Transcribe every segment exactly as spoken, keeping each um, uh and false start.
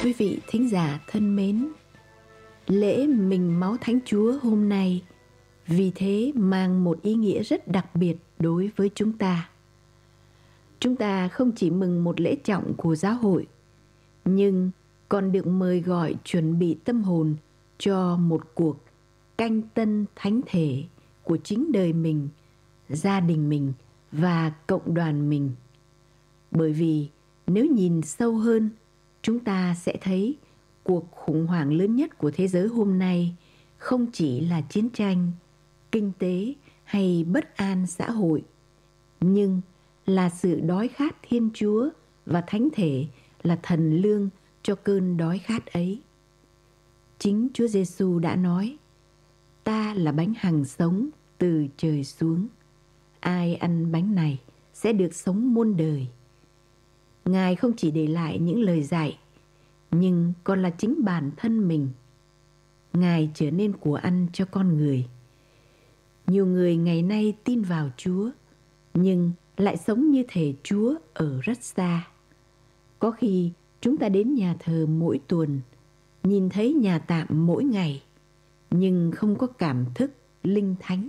Quý vị thính giả thân mến, lễ Mình Máu Thánh Chúa hôm nay vì thế mang một ý nghĩa rất đặc biệt đối với chúng ta. Chúng ta không chỉ mừng một lễ trọng của giáo hội, nhưng còn được mời gọi chuẩn bị tâm hồn cho một cuộc canh tân thánh thể của chính đời mình, gia đình mình và cộng đoàn mình. Bởi vì nếu nhìn sâu hơn, chúng ta sẽ thấy cuộc khủng hoảng lớn nhất của thế giới hôm nay không chỉ là chiến tranh, kinh tế hay bất an xã hội, nhưng là sự đói khát Thiên Chúa và Thánh Thể là thần lương cho cơn đói khát ấy. Chính Chúa Giêsu đã nói: "Ta là bánh hằng sống từ trời xuống. Ai ăn bánh này sẽ được sống muôn đời." Ngài không chỉ để lại những lời dạy, nhưng còn là chính bản thân mình. Ngài trở nên của ăn cho con người. Nhiều người ngày nay tin vào Chúa, nhưng lại sống như thể Chúa ở rất xa. Có khi chúng ta đến nhà thờ mỗi tuần, nhìn thấy nhà tạm mỗi ngày, nhưng không có cảm thức linh thánh.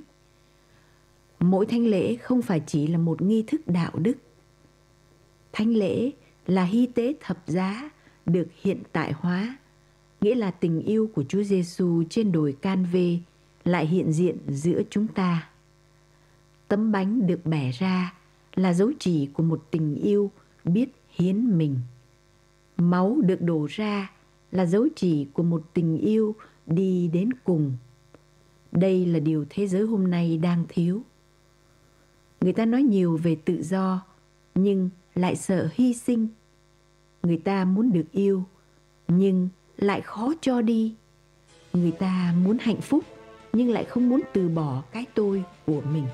Mỗi thánh lễ không phải chỉ là một nghi thức đạo đức. Thánh lễ là hy tế thập giá được hiện tại hóa, nghĩa là tình yêu của Chúa Giêsu trên đồi Can Vê lại hiện diện giữa chúng ta. Tấm bánh được bẻ ra là dấu chỉ của một tình yêu biết hiến mình. Máu được đổ ra là dấu chỉ của một tình yêu đi đến cùng. Đây là điều thế giới hôm nay đang thiếu. Người ta nói nhiều về tự do, nhưng lại sợ hy sinh. Người ta muốn được yêu, nhưng lại khó cho đi. Người ta muốn hạnh phúc, nhưng lại không muốn từ bỏ cái tôi của mình.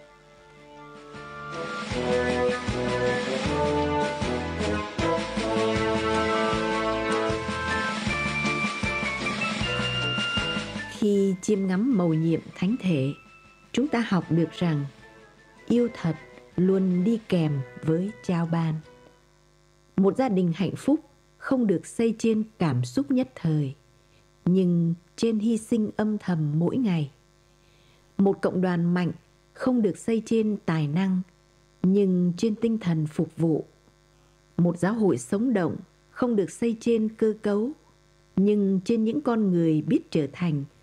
Khi chiêm ngắm mầu nhiệm thánh thể, chúng ta học được rằng yêu thật luôn đi kèm với trao ban. Một gia đình hạnh phúc không được xây trên cảm xúc nhất thời, nhưng trên hy sinh âm thầm mỗi ngày. Một cộng đoàn mạnh không được xây trên tài năng, nhưng trên tinh thần phục vụ. Một giáo hội sống động không được xây trên cơ cấu, nhưng trên những con người biết trở thành